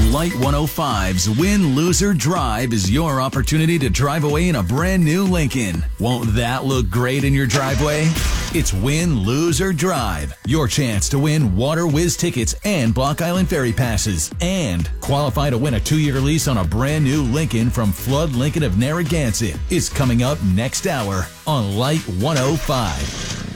Light 105's Win, Loser, Drive is your opportunity to drive away in a brand new Lincoln. Won't that look great in your driveway? It's Win, Lose, or Drive. Your chance to win Water Whiz tickets and Block Island Ferry passes. And qualify to win a 2-year lease on a brand new Lincoln from Flood Lincoln of Narragansett is coming up next hour on Light 105.